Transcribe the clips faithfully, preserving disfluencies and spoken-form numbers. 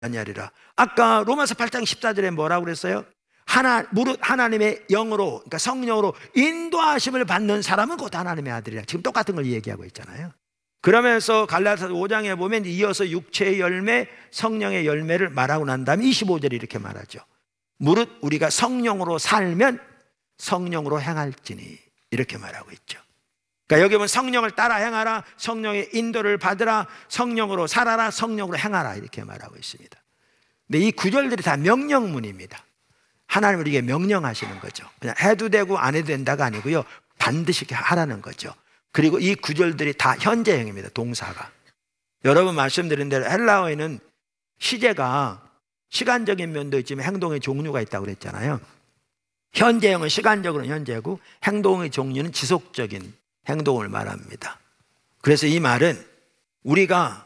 아니하리라. 아까 로마서 팔 장 십사 절에 뭐라고 그랬어요? 하나, 무릇 하나님의 영으로, 그러니까 성령으로 인도하심을 받는 사람은 곧 하나님의 아들이라. 지금 똑같은 걸 얘기하고 있잖아요. 그러면서 갈라디아서 오 장에 보면 이어서 육체의 열매, 성령의 열매를 말하고 난 다음에 이십오 절에 이렇게 말하죠. 무릇 우리가 성령으로 살면 성령으로 행할지니, 이렇게 말하고 있죠. 그러니까 여기 보면 성령을 따라 행하라, 성령의 인도를 받으라, 성령으로 살아라, 성령으로 행하라, 이렇게 말하고 있습니다. 근데 이 구절들이 다 명령문입니다. 하나님 우리에게 명령하시는 거죠. 그냥 해도 되고 안 해도 된다가 아니고요, 반드시 하라는 거죠. 그리고 이 구절들이 다 현재형입니다. 동사가. 여러분 말씀드린 대로 헬라어에는 시제가 시간적인 면도 있지만 행동의 종류가 있다고 그랬잖아요. 현재형은 시간적으로는 현재고 행동의 종류는 지속적인 행동을 말합니다. 그래서 이 말은 우리가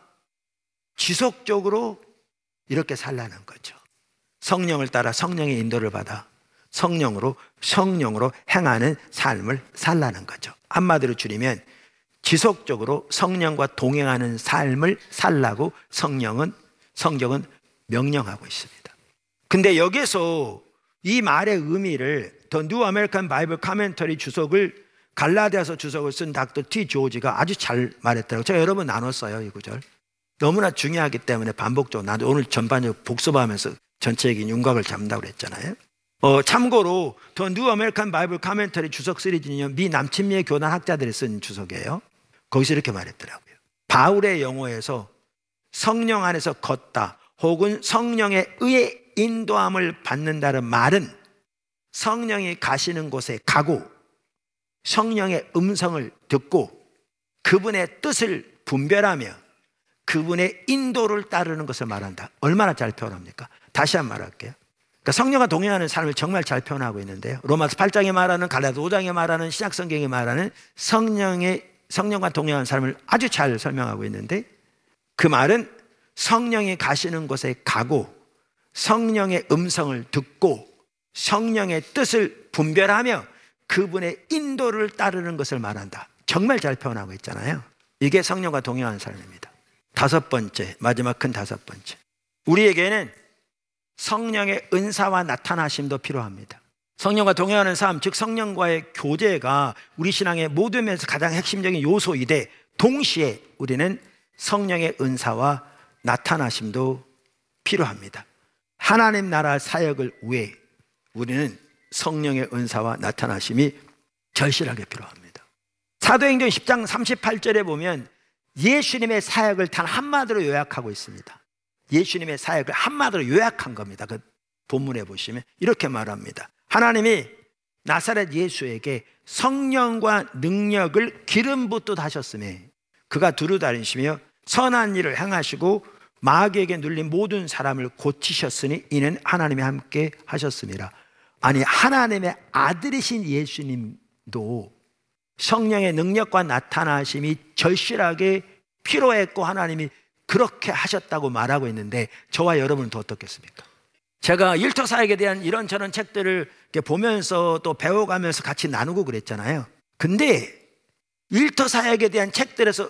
지속적으로 이렇게 살라는 거죠. 성령을 따라 성령의 인도를 받아 성령으로 성령으로 행하는 삶을 살라는 거죠. 한마디로 줄이면 지속적으로 성령과 동행하는 삶을 살라고 성령은 성경은 명령하고 있습니다. 근데 여기서 이 말의 의미를 더 뉴 아메리칸 바이블 카멘터리 주석을 갈라디아서 주석을 쓴 닥터 T 조지가 아주 잘 말했더라고요. 제가 여러 번 나눴어요, 이 구절. 너무나 중요하기 때문에 반복적으로, 나도 오늘 전반적으로 복습하면서 전체적인 윤곽을 잡는다고 그랬잖아요. 어, 참고로 더 뉴 아메리칸 바이블 카멘터리 주석 시리즈는요, 미 남친미의 교단 학자들이 쓴 주석이에요. 거기서 이렇게 말했더라고요. 바울의 영어에서 성령 안에서 걷다 혹은 성령에 의해 인도함을 받는다는 말은 성령이 가시는 곳에 가고 성령의 음성을 듣고 그분의 뜻을 분별하며 그분의 인도를 따르는 것을 말한다. 얼마나 잘 표현합니까? 다시 한번 말할게요. 그러니까 성령과 동행하는 삶을 정말 잘 표현하고 있는데요, 로마서 팔 장에 말하는, 갈라디아서 오 장에 말하는, 신약성경에 말하는 성령의, 성령과 동행하는 삶을 아주 잘 설명하고 있는데, 그 말은 성령이 가시는 곳에 가고 성령의 음성을 듣고 성령의 뜻을 분별하며 그분의 인도를 따르는 것을 말한다. 정말 잘 표현하고 있잖아요. 이게 성령과 동행하는 삶입니다. 다섯 번째, 마지막 큰 다섯 번째, 우리에게는 성령의 은사와 나타나심도 필요합니다. 성령과 동행하는 삶, 즉 성령과의 교제가 우리 신앙의 모든 면에서 가장 핵심적인 요소이되 동시에 우리는 성령의 은사와 나타나심도 필요합니다. 하나님 나라 사역을 위해 우리는 성령의 은사와 나타나심이 절실하게 필요합니다. 사도행전 십 장 삼십팔 절에 보면 예수님의 사역을 단 한마디로 요약하고 있습니다. 예수님의 사역을 한마디로 요약한 겁니다. 그 본문에 보시면 이렇게 말합니다. 하나님이 나사렛 예수에게 성령과 능력을 기름 붓듯 하셨으며 그가 두루 다니시며 선한 일을 행하시고 마귀에게 눌린 모든 사람을 고치셨으니 이는 하나님이 함께 하셨습니다. 아니, 하나님의 아들이신 예수님도 성령의 능력과 나타나심이 절실하게 필요했고 하나님이 그렇게 하셨다고 말하고 있는데 저와 여러분은 더 어떻겠습니까? 제가 일터 사역에 대한 이런저런 책들을 이렇게 보면서 또 배워가면서 같이 나누고 그랬잖아요. 근데 일터 사역에 대한 책들에서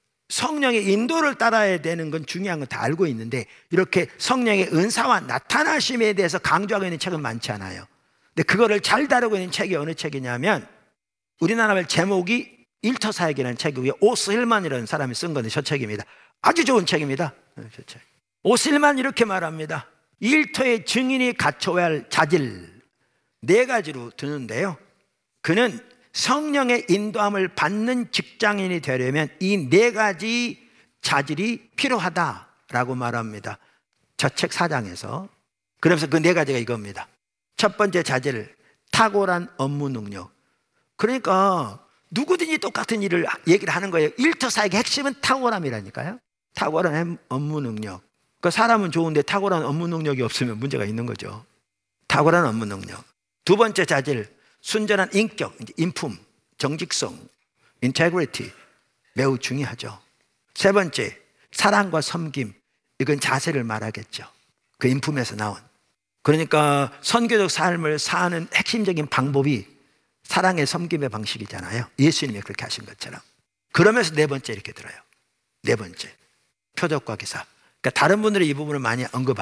성령의 인도를 따라야 되는 건 중요한 건 다 알고 있는데 이렇게 성령의 은사와 나타나심에 대해서 강조하고 있는 책은 많지 않아요. 근데 그거를 잘 다루고 있는 책이 어느 책이냐면 우리나라말 제목이 일터 사역이라는 책이고요, 오스 힐만이라는 사람이 쓴 건데 저 책입니다. 아주 좋은 책입니다. 저 책. 오스 힐만 이렇게 말합니다. 일터의 증인이 갖춰야 할 자질 네 가지로 드는데요, 그는 성령의 인도함을 받는 직장인이 되려면 이 네 가지 자질이 필요하다라고 말합니다. 저 책 사 장에서. 그러면서 그 네 가지가 이겁니다. 첫 번째 자질, 탁월한 업무 능력. 그러니까 누구든지 똑같은 일을 얘기를 하는 거예요. 일터 사역의 핵심은 탁월함이라니까요. 탁월한 업무 능력. 그러니까 사람은 좋은데 탁월한 업무 능력이 없으면 문제가 있는 거죠. 탁월한 업무 능력. 두 번째 자질, 순전한 인격, 인품, 정직성, integrity 매우 중요하죠. 세 번째, 사랑과 섬김. 이건 자세를 말하겠죠. 그 인품에서 나온. 그러니까 선교적 삶을 사는 핵심적인 방법이 사랑의 섬김의 방식이잖아요. 예수님이 그렇게 하신 것처럼. 그러면서 네 번째 이렇게 들어요. 네 번째, 표적과 기사, 그러니까 다른 분들이 이 부분을 많이 언급